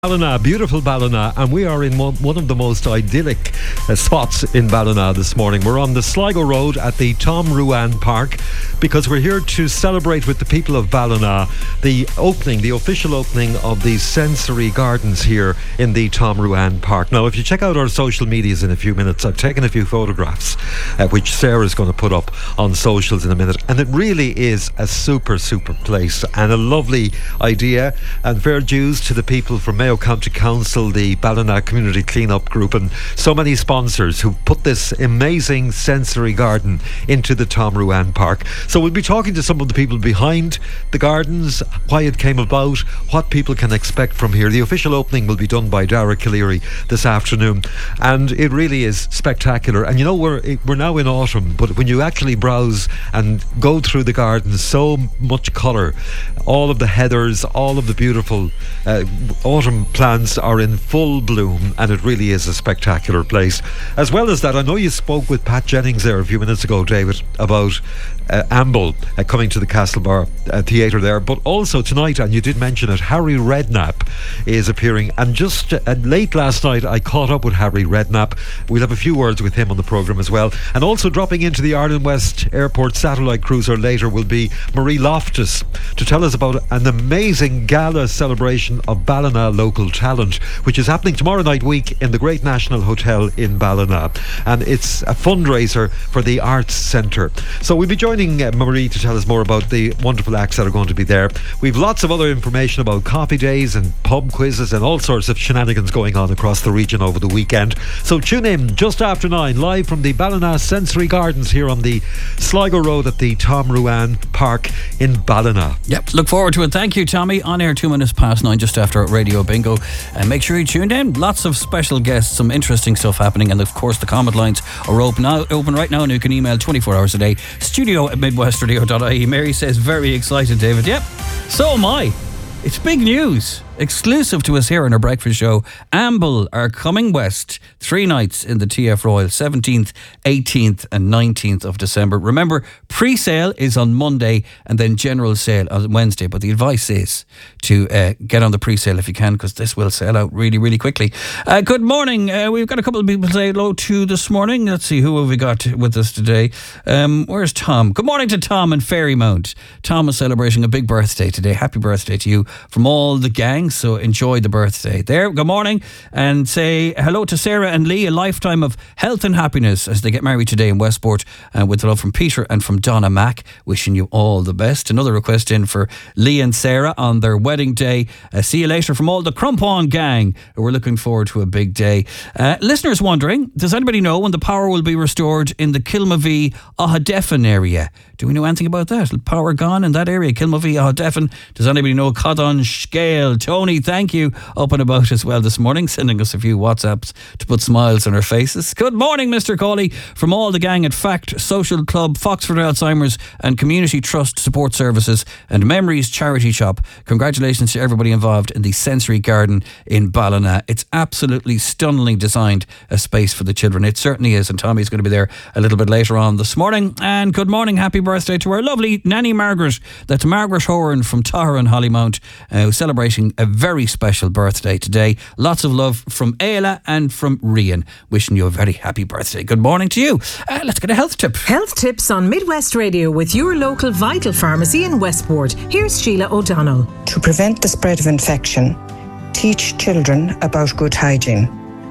Ballina, beautiful Ballina, and we are in one of the most idyllic spots in Ballina this morning. We're on the Sligo Road at the Tom Ruane Park because we're here to celebrate with the people of Ballina the official opening of the sensory gardens here in the Tom Ruane Park. Now, if you check out our social medias in a few minutes, I've taken a few photographs which Sarah's going to put up on socials in a minute, and it really is a super place and a lovely idea, and fair dues to the people from Mayo County Council, the Ballina Community Clean-up Group, and so many sponsors who put this amazing sensory garden into the Tom Ruane Park. So we'll be talking to some of the people behind the gardens, why it came about, what people can expect from here. The official opening will be done by Dara Calleary this afternoon, and it really is spectacular. And you know, we're now in autumn, but when you actually browse and go through the gardens, so much colour, all of the heathers, all of the beautiful autumn plants are in full bloom, and it really is a spectacular place. As well as that, I know you spoke with Pat Jennings there a few minutes ago, David, about Amble coming to the Castlebar Theatre there, but also tonight, and you did mention it, Harry Redknapp is appearing, and just late last night I caught up with Harry Redknapp. We'll have a few words with him on the programme as well, and also dropping into the Ireland West Airport satellite cruiser later will be Marie Loftus to tell us about an amazing gala celebration of Ballina local talent, which is happening tomorrow night week in the Great National Hotel in Ballina, and it's a fundraiser for the Arts Centre. So we'll be joining Marie to tell us more about the wonderful acts that are going to be there. We've lots of other information about coffee days and pub quizzes and all sorts of shenanigans going on across the region over the weekend. So tune in just after 9, live from the Ballina Sensory Gardens here on the Sligo Road at the Tom Ruane Park in Ballina. Yep, look forward to it. Thank you, Tommy. On air 2 minutes past 9, just after Radio Bingo. And make sure you tuned in. Lots of special guests, some interesting stuff happening, and of course the comment lines are open right now, and you can email 24 hours a day, studio@midwestradio.ie. Mary says, very excited, David. Yep, so am I. It's big news. Exclusive to us here on our breakfast show. Amble are coming west 3 nights in the TF Royal, 17th, 18th and 19th of December. Remember, pre-sale is on Monday and then general sale on Wednesday, but the advice is to get on the pre-sale if you can, because this will sell out really quickly. Good morning. We've got a couple of people to say hello to this morning. Let's see, who have we got with us today? Where's Tom? Good morning to Tom in Ferrymount. Tom is celebrating a big birthday today. Happy birthday to you from all the gang. So enjoy the birthday there. Good morning, and say hello to Sarah and Lee. A lifetime of health and happiness as they get married today in Westport, with the love from Peter and from Donna Mack. Wishing you all the best. Another request in for Lee and Sarah on their wedding day. See you later from all the Crumpon gang. We're looking forward to a big day. Listeners wondering, does anybody know when the power will be restored in the Kilmavee Ahadeffin area? Do we know anything about that? Power gone in that area, Kilmavee Ahadeffin. Does anybody know Codon Scale? Tony, thank you, up and about as well this morning, sending us a few WhatsApps to put smiles on our faces. Good morning, Mr. Cawley, from all the gang at FACT Social Club, Foxford Alzheimer's and Community Trust Support Services and Memories Charity Shop. Congratulations to everybody involved in the Sensory Garden in Ballina. It's absolutely stunningly designed a space for the children. It certainly is, and Tommy's going to be there a little bit later on this morning. And good morning, happy birthday to our lovely Nanny Margaret. That's Margaret Horan from Tahar and Hollymount, celebrating a very special birthday today. Lots of love from Ayla and from Rian. Wishing you a very happy birthday. Good morning to you. Let's get a health tip. Health tips on Midwest Radio with your local Vital Pharmacy in Westport. Here's Sheila O'Donnell. To prevent the spread of infection, teach children about good hygiene.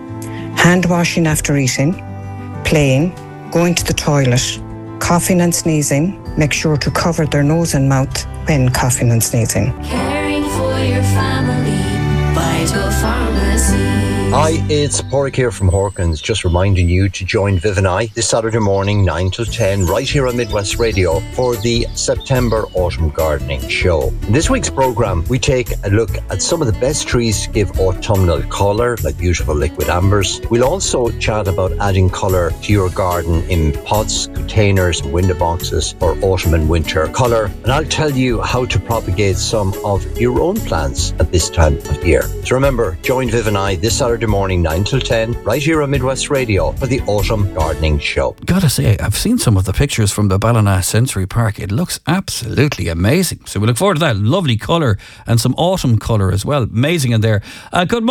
Hand washing after eating, playing, going to the toilet, coughing and sneezing. Make sure to cover their nose and mouth when coughing and sneezing. Caring for your family, Vital Pharmacy. Hi, it's Porrick here from Hawkins, just reminding you to join Viv and I this Saturday morning 9 till 10 right here on Midwest Radio for the September Autumn Gardening Show. In this week's programme, we take a look at some of the best trees to give autumnal colour, like beautiful liquid ambers. We'll also chat about adding colour to your garden in pots, containers, and window boxes for autumn and winter colour. And I'll tell you how to propagate some of your own plants at this time of year. So remember, join Viv and I this Saturday Saturday morning 9 till 10, right here on Midwest Radio for the Autumn Gardening Show. Gotta say, I've seen some of the pictures from the Ballina Sensory Park. It looks absolutely amazing. So we look forward to that. Lovely colour and some autumn colour as well. Amazing in there. Good morning.